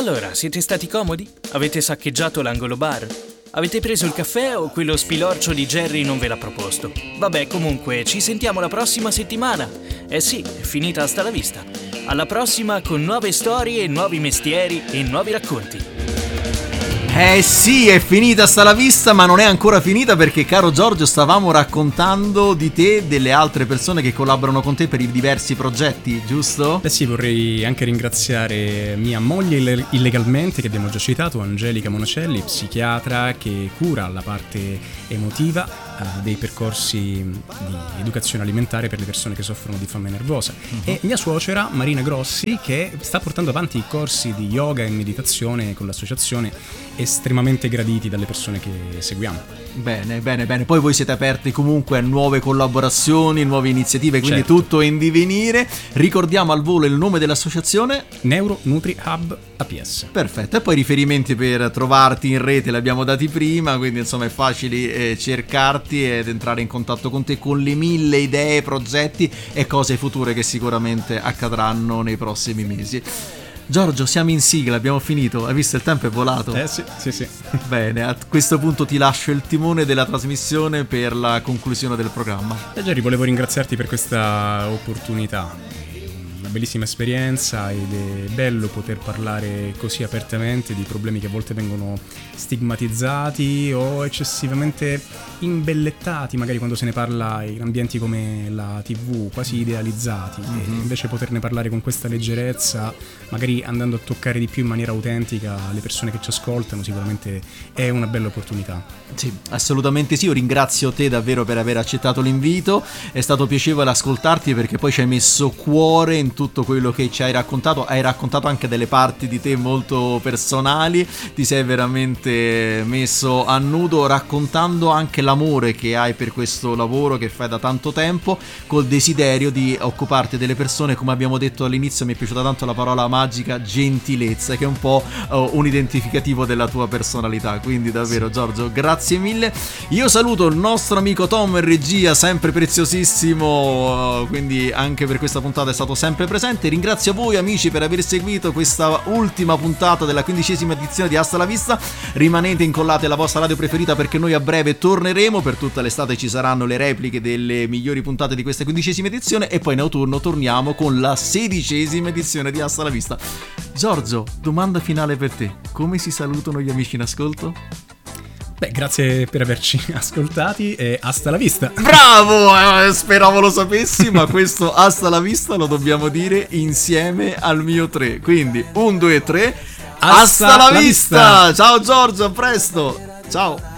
Allora, siete stati comodi? Avete saccheggiato l'angolo bar? Avete preso il caffè o quello spilorcio di Jerry non ve l'ha proposto? Vabbè, comunque, ci sentiamo la prossima settimana. Eh sì, è finita, hasta la vista. Alla prossima con nuove storie, nuovi mestieri e nuovi racconti. Eh sì, è finita sta la vista, ma non è ancora finita perché, caro Giorgio, stavamo raccontando di te e delle altre persone che collaborano con te per i diversi progetti, giusto? Eh sì, vorrei anche ringraziare mia moglie illegalmente, che abbiamo già citato, Angelica Monacelli, psichiatra che cura la parte emotiva dei percorsi di educazione alimentare per le persone che soffrono di fame nervosa, e mia suocera Marina Grossi, che sta portando avanti i corsi di yoga e meditazione con l'associazione, estremamente graditi dalle persone che seguiamo. Bene, bene, bene. Poi voi siete aperti comunque a nuove collaborazioni, nuove iniziative, quindi certo, tutto in divenire. Ricordiamo al volo il nome dell'associazione: Neuro Nutri Hub APS. Perfetto, e poi i riferimenti per trovarti in rete li abbiamo dati prima, quindi insomma è facile cercarti ed entrare in contatto con te con le 1000 idee, progetti e cose future che sicuramente accadranno nei prossimi mesi. Giorgio, siamo in sigla, abbiamo finito. Hai visto, il tempo è volato? Sì. Bene, a questo punto ti lascio il timone della trasmissione per la conclusione del programma. Jerry, volevo ringraziarti per questa opportunità. Una bellissima esperienza, ed è bello poter parlare così apertamente di problemi che a volte vengono stigmatizzati o eccessivamente imbellettati, magari quando se ne parla in ambienti come la TV, quasi idealizzati. E invece poterne parlare con questa leggerezza, magari andando a toccare di più in maniera autentica le persone che ci ascoltano, sicuramente è una bella opportunità. Sì, assolutamente sì. Io ringrazio te davvero per aver accettato l'invito, è stato piacevole ascoltarti perché poi ci hai messo cuore in tutto quello che ci hai raccontato anche delle parti di te molto personali, ti sei veramente messo a nudo raccontando anche l'amore che hai per questo lavoro che fai da tanto tempo, col desiderio di occuparti delle persone. Come abbiamo detto all'inizio, mi è piaciuta tanto la parola magica gentilezza, che è un po' un identificativo della tua personalità, quindi davvero Giorgio, grazie mille. Io saluto il nostro amico Tom in regia, sempre preziosissimo, quindi anche per questa puntata è stato sempre presente. Ringrazio voi amici per aver seguito questa ultima puntata della 15ª edizione di Hasta la Vista. Rimanete incollati alla vostra radio preferita perché noi a breve torneremo. Per tutta l'estate ci saranno le repliche delle migliori puntate di questa 15ª edizione e poi in autunno torniamo con la 16ª edizione di Hasta la Vista. Giorgio, domanda finale per te: come si salutano gli amici in ascolto? Beh, grazie per averci ascoltati e hasta la vista. Bravo, speravo lo sapessi, ma questo hasta la vista lo dobbiamo dire insieme al mio 3. Quindi 1, 2, 3, hasta la vista. Ciao Giorgio, a presto. Ciao.